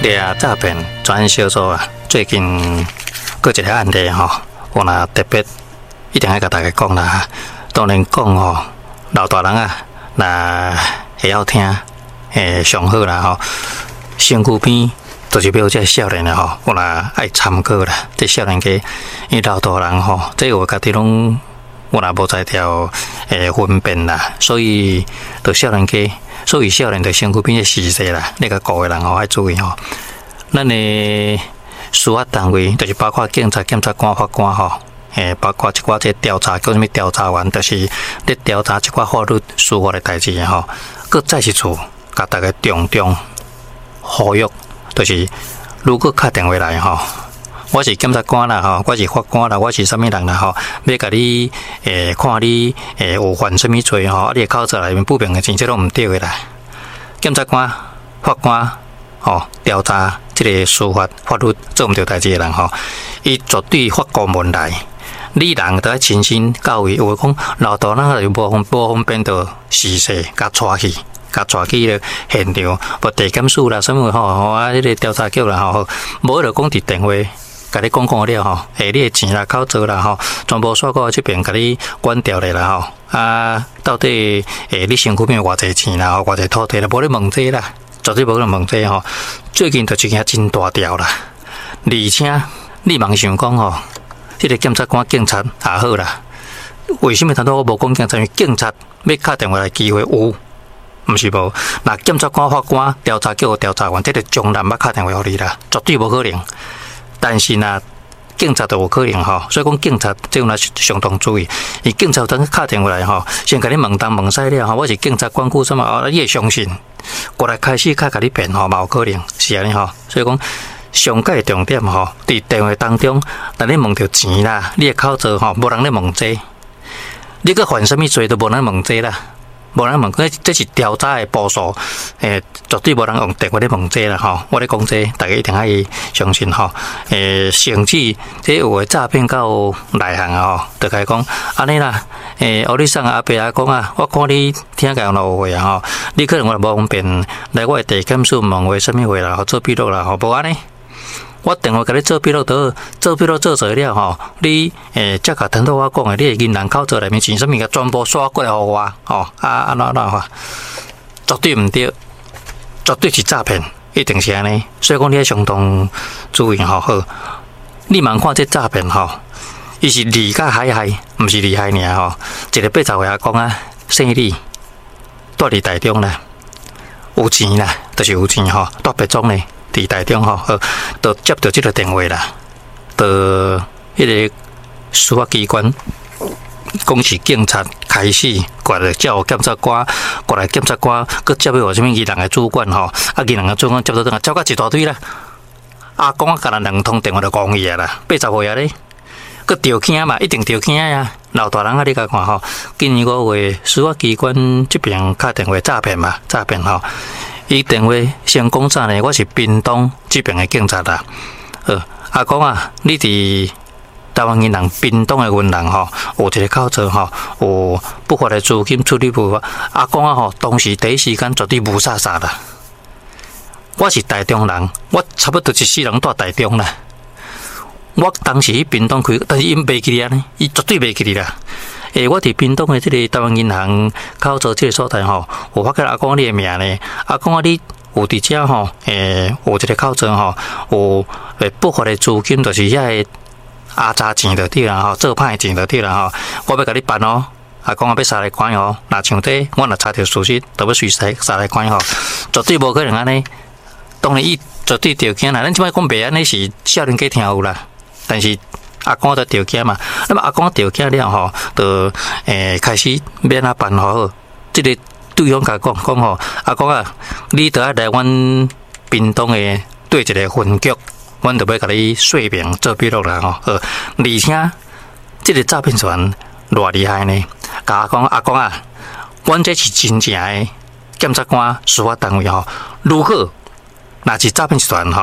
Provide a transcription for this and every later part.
掠诈骗专案小组啊，最近搁一个案例吼，我若特别一定要甲大家讲啦。当然讲吼，老大人啊，若会晓听，上好啦吼。身躯边就是要这少年啊吼，我若爱参考啦。这少年家，因为老大人吼，这我家己拢我若无在条分辨啦，所以着少年家。所以少年在身躯边的事实啦，那个各位人吼爱注意吼。咱的司法单位就是包括警察、检察官、法官吼，包括一寡这调查叫什么调查员，就是咧调查一寡法律司法的代志吼。佮再一次甲大家重呼吁，就是如果打电话来吼。我是检察官啦吼，我是法官啦，我是啥物人啦吼，要甲你看你有犯啥物罪吼，你口罩内面不明的钱这拢毋对的啦。检察官、法官吼调查这个司法法律做毋对代志的人吼，伊绝对发公文来，你人都要亲身到位。有讲老大人就无方便到事实甲带去。甲带去咧现场，无地检署啦，什么吼啊，迄个调查局啦吼，无就讲伫电话。甲你讲了吼，你的钱啦、口罩啦吼，全部刷到这边，甲你关掉咧啦吼。啊，到底你身躯边偌济钱啦，偌济土地啦，无咧问这啦，绝对无咧问这吼。最近就一件真大条啦，而且你茫想讲吼，这个检察官、警察也好啦，为什么当初我无讲警察？因为警察要打电话来机会有，毋是无。那检察官、法官、调查局、调查员，这个从来捌打电话互你啦，绝对无可能。但是呢，警察就有可能吼，所以讲警察这种来相当注意。伊警察等打电话来吼，先甲你问东问西了吼，我是警察关顾什么哦，你会相信？过来开始甲你骗吼，嘛有可能是安尼吼。所以讲上界重点吼，伫电话当中，当你问到钱啦，你的口罩吼，无人咧问这，你个犯什么罪都无人问这啦。无人问，这是调查的步数，绝对无人用电话咧问这啦吼。我咧讲这，大家一定要相信吼。甚至这有诶诈骗到内行啊吼，就甲伊讲安尼啦。学你送阿伯啊讲啊，我看你听讲有话啊吼，你可能我无方便来我的地检署问话什么话啦，做笔录啦吼，无安尼。我电话甲你做笔录做笔录做做了吼，你则甲听到我讲的，你的银行口罩内面钱什么个全部刷过来互我吼，安怎吼，绝对毋对，绝对是诈骗，一定是安尼。所以讲你要相当注意吼。好，你茫看这诈骗吼，伊是利甲害害，毋是利害尔吼。一个80岁阿公啊，姓李，住伫台中啦，有钱啦，就是有钱吼，住别庄咧。伫台中吼，就接到这个电话啦，就迄个司法机关，讲是警察开始过来叫检察官，过来检察官，佮接到什么宜兰的主管吼，宜兰的主管接到交到一大堆啦。阿公甲咱2通电话就讲伊啊啦，80岁啊咧，佮着惊嘛，一定着惊呀。老大人啊，你甲看吼，今年5月司法机关这边打电话诈骗嘛，诈骗吼。伊电话先讲啥呢？我是屏东这边的警察啦。阿公啊，你伫台湾银行屏东的银行吼，有一个口罩吼，有不法的资金处理部。阿公啊吼，当时第一时间绝对无啥啦。我是台中人，我差不多一世人住台中啦。我当时去屏东开，但是伊袂记哩呢，伊绝对袂记哩啦。我伫屏东的这个台湾银行口罩这个所在吼，有发觉阿公你的名呢。阿公啊，你有伫遮吼，有一个口罩吼，有不法的资金，就是遐个阿查钱就对啦吼，做歹钱就对啦吼。我要甲你办哦，阿公啊要杀来关哦。若像这，我若查到事实，就要随时杀来关吼，绝对无可能安尼。当然伊绝对着惊啦，咱即摆讲袂安尼是少年家听有啦，但是。阿公就着惊嘛，那么阿公着惊了吼，就开始要哪办好。这个对方甲讲吼，阿公啊，你得要来阮屏东的对一个分局，阮就要甲你说明做笔录啦吼。而且这个诈骗团偌厉害呢？甲阿公啊，阮这是真正的检察官司法单位吼。如果若是诈骗团吼，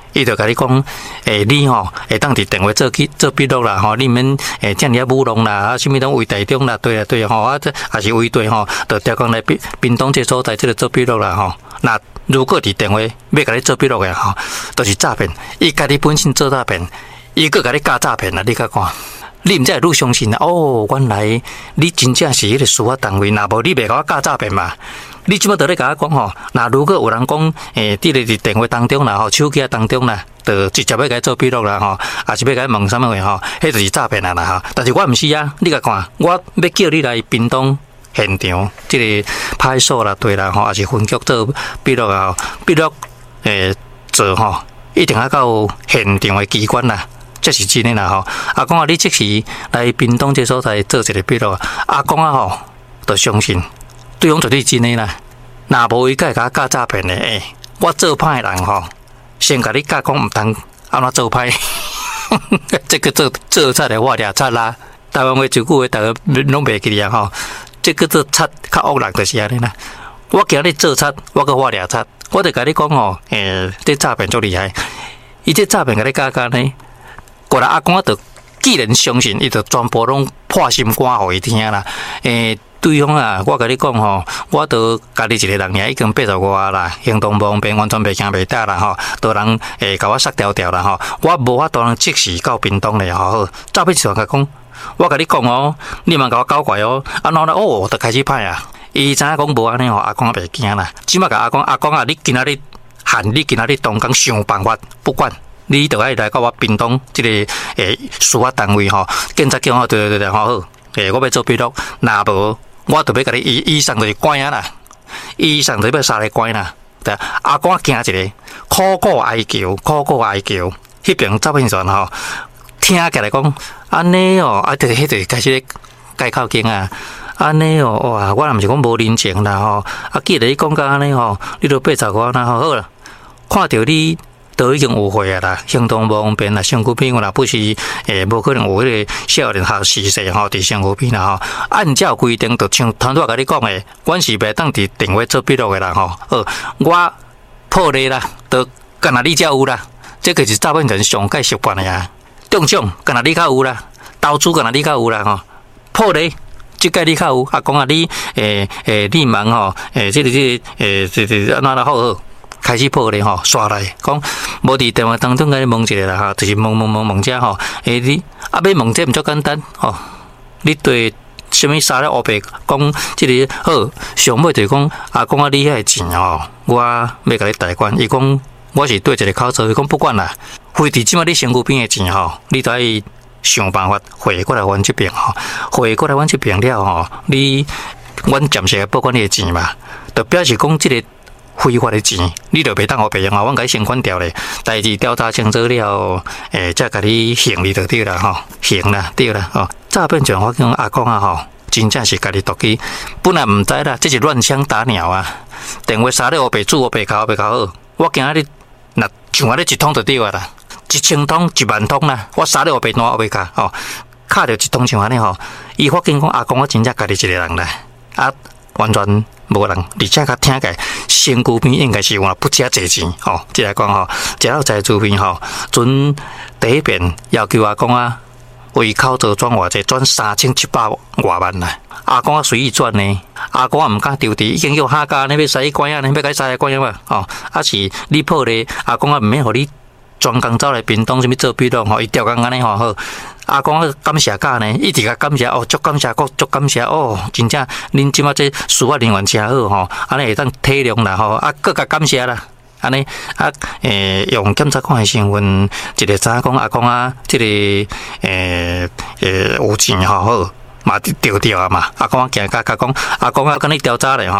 伊就甲你讲，你吼会当伫电话做笔录啦，吼，你免遮尔舞弄啦，啊，什么拢为台中啦，对啊对啊，吼，啊，这也是为对吼，就调讲来屏东这所在这个做笔录啦，吼，那如果伫电话要甲你做笔录嘅吼，都是诈骗，伊家己本身做诈骗，伊个甲你假诈骗啦，你甲看。你毋才会愈相信啊！哦，原来你真正是迄个司法单位，若无你袂甲我假诈骗嘛？你即摆倒咧甲我讲吼，那如果有人讲，伫电话当中啦，吼，手机当中啦，就直接要甲做笔录啦，吼，也是要甲问啥物话吼，迄就是诈骗啦吼。但是我毋是啊，你甲看，我要叫你来屏东现场，即个派出所啦，对啦，吼，也是分局做笔录啊，笔录做吼，一定要到现场的机关啦。这是真诶啦吼，阿公啊，你即时来屏东这所在做一个笔录，阿公啊吼，就相信对方绝对真诶啦。若无伊甲甲假诈骗诶，我做歹人吼，先甲你教讲毋通安怎做歹，这个做贼诶我掠贼啦。台湾话一句话，大家拢袂记啊吼，这个做贼较恶人就是安尼啦。我今日做贼，我个我掠贼，我就甲你讲吼，这诈骗足厉害，伊这诈骗甲你教呢。过来阿公就既然相信，伊就全部拢破心肝互伊听啦。对方啊，我甲你讲吼，我都家己一个人尔，已经85外啦，行动不方便，完全袂行袂得啦吼，都人甲我杀条条啦吼，我无法度即时到屏东咧吼。诈骗集团甲讲，我甲你讲哦，你莫甲我搞怪哦，啊然后呢，哦，就开始歹啊。伊知影讲无安尼吼，阿公袂惊啦。即马甲阿公啊，你今仔日喊你今仔日当工想办法，不管。你就爱来到我屏东这个司法单位吼，警察局吼，对吼好，我要做笔录，若无我就要甲你以上就是关啊啦，以上就要杀来关啦。对，阿公惊一个，苦苦哀求，迄边诈骗集团吼，听起来讲安尼哦，啊，迄就开始改口径啊。安尼哦，哇！我也毋是讲无人情啦吼，啊，既然你讲到安尼吼，你都80外啦吼，好啦，看到你。都已经有会啊啦，行动无方便啦，身躯边啦，不是无可能有迄个少年学习势吼，伫身躯边啦吼。按照规定，就像头拄仔甲你讲诶，阮是袂当伫电话做笔录诶啦吼。我破例啦，都干那你才有啦，这个是诈骗人上界习惯诶啊。中奖干那你较有啦，投资干那你较有啦吼。破例，即个你较有，啊讲啊你你忙吼，这安怎好。开始破咧吼，刷来讲，无伫电话当中甲你问一下啦哈，就是问者吼，你要问者毋足简单吼，你对什么三咧乌白讲，即个好，上尾就是讲阿公啊，你遐钱吼，我要甲你贷款，伊讲我是对一个口罩，伊讲不管啦，非伫即马你身躯边诶钱吼，你都要想办法汇过来阮这边吼，汇过来阮这边了吼，阮暂时保管你诶钱嘛，就表示讲即个。非法的钱，你就袂当互白用啊！阮甲你先款掉咧，代志调查清楚了，再甲你刑你就对啦吼，刑啦对啦吼。诈骗集团我讲阿公啊吼，真正是家己独机，本来毋知啦，这是乱枪打鸟啊！电话杀咧黑白煮黑白烤好，我今仔日若像安尼一通就对啊啦，1000通10000通啦，我杀咧黑白烂黑白烤吼，卡着一通像安尼吼，伊发现讲阿公我真正家己一个人啦，啊完全。无人，而且较听起来，身躯边应该是有不遮侪钱吼。即来讲吼，食到财主边吼，阵第一遍要求阿公啊，为口罩转偌济，转3700外万啦。阿公啊随意转呢，阿公啊毋敢丢地，已经叫下家呢要使关啊，呢要甲使关啊嘛吼。啊是你破咧，阿公啊毋免互你专工走来屏东，什么做笔录吼，伊调工安尼吼好。阿公感谢假呢，一直甲感谢哦，足感谢，足感谢哦，真正恁即马这司法人员真好吼，安尼会当体谅啦吼，啊，各甲感谢啦，安尼啊，用检察官的身份，一个知影讲阿公啊，这个有钱吼好，嘛调啊嘛，阿公啊行甲讲，阿公啊跟你调查咧吼。